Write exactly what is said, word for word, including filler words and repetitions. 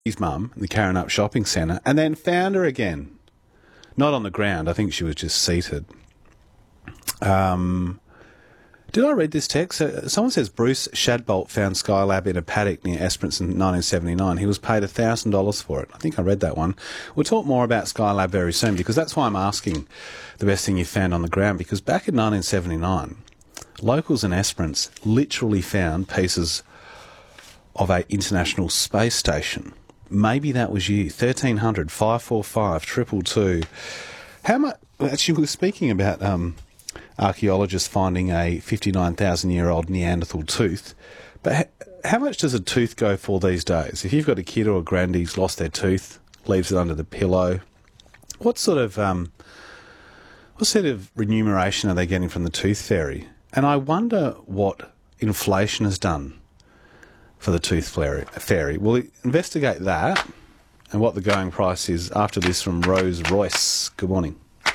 his mum in the Karrinyup shopping centre and then found her again. Not on the ground. I think she was just seated. Um, did I read this text? Uh, someone says Bruce Shadbolt found Skylab in a paddock near Esperance in nineteen seventy-nine. He was paid one thousand dollars for it. I think I read that one. We'll talk more about Skylab very soon because that's why I'm asking the best thing you found on the ground, because back in nineteen seventy-nine, locals in Esperance literally found pieces of a international space station. Maybe that was you. thirteen hundred, five four five, two two two. How much... Actually, we were speaking about um, archaeologists finding a fifty-nine thousand year old Neanderthal tooth. But ha- how much does a tooth go for these days? If you've got a kid or a granddie who's lost their tooth, leaves it under the pillow, what sort of... Um, what sort of remuneration are they getting from the tooth fairy? And I wonder what inflation has done for the tooth fairy. We'll investigate that and what the going price is after this from Rose Royce. Good morning.